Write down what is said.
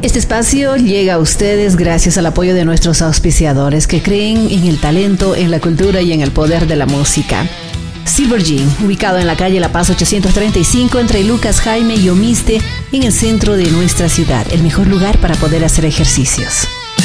Este espacio llega a ustedes gracias al apoyo de nuestros auspiciadores que creen en el talento, en la cultura y en el poder de la música. Silver Gym, ubicado en la calle La Paz 835 entre Lucas Jaime y Omiste, en el centro de nuestra ciudad, el mejor lugar para poder hacer ejercicios.